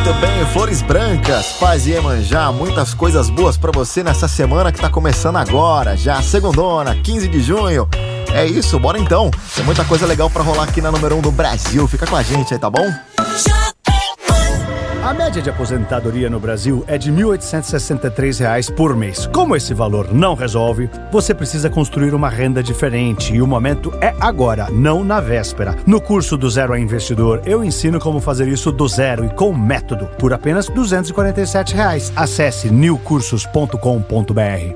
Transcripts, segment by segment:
Muito bem, Flores Brancas, Paz e Iemanjá, muitas coisas boas pra você nessa semana que tá começando agora, já segundona, 15 de junho. É isso, bora então. Tem muita coisa legal pra rolar aqui na número 1 do Brasil. Fica com a gente aí, tá bom? A média de aposentadoria no Brasil é de R$ 1.863 por mês. Como esse valor não resolve, você precisa construir uma renda diferente e o momento é agora, não na véspera. No curso do Zero a Investidor, eu ensino como fazer isso do zero e com método, por apenas R$ 247. Acesse newcursos.com.br.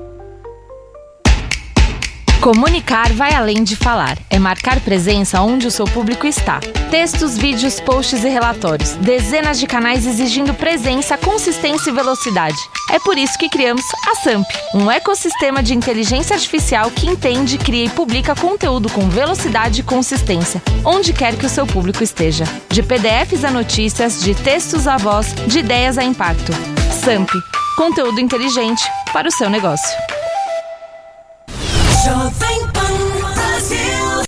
Comunicar vai além de falar. É marcar presença onde o seu público está. Textos, vídeos, posts e relatórios. Dezenas de canais exigindo presença, consistência e velocidade. É por isso que criamos a SAMP, um ecossistema de inteligência artificial que entende, cria e publica conteúdo com velocidade e consistência, onde quer que o seu público esteja. De PDFs a notícias, de textos a voz, de ideias a impacto. SAMP, conteúdo inteligente para o seu negócio. Jovem Pan Brasil.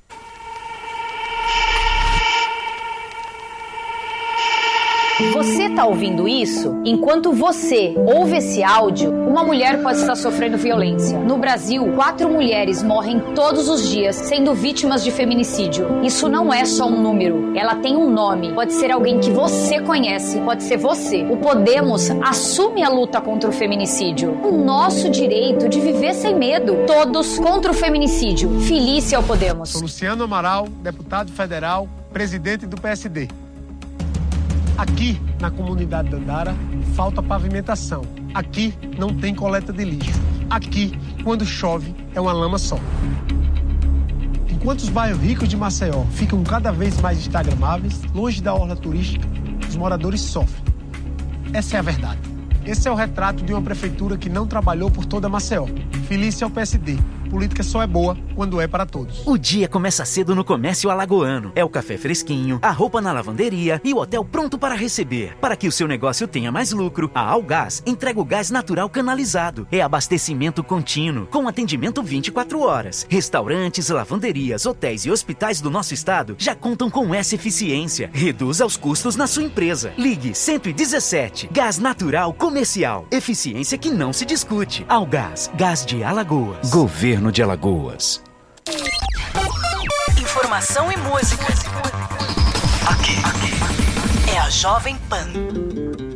Você tá ouvindo isso? Enquanto você ouve esse áudio, uma mulher pode estar sofrendo violência. No Brasil, 4 mulheres morrem todos os dias sendo vítimas de feminicídio. Isso não é só um número, ela tem um nome. Pode ser alguém que você conhece, pode ser você. O Podemos assume a luta contra o feminicídio. O nosso direito de viver sem medo. Todos contra o feminicídio. Filie-se ao Podemos. Sou Luciano Amaral, deputado federal, presidente do PSD. Aqui, na comunidade Dandara, falta pavimentação. Aqui não tem coleta de lixo. Aqui, quando chove, é uma lama só. Enquanto os bairros ricos de Maceió ficam cada vez mais instagramáveis, longe da orla turística, os moradores sofrem. Essa é a verdade. Esse é o retrato de uma prefeitura que não trabalhou por toda Maceió. Filie-se ao PSD. Política só é boa quando é para todos. O dia começa cedo no comércio alagoano. É o café fresquinho, a roupa na lavanderia e o hotel pronto para receber. Para que o seu negócio tenha mais lucro, a Algás entrega o gás natural canalizado. É abastecimento contínuo, com atendimento 24 horas. Restaurantes, lavanderias, hotéis e hospitais do nosso estado já contam com essa eficiência. Reduza os custos na sua empresa. Ligue 117. Gás natural comercial. Eficiência que não se discute. Algás, gás de Alagoas. Governo de Alagoas. Informação e música. Aqui é a Jovem Pan.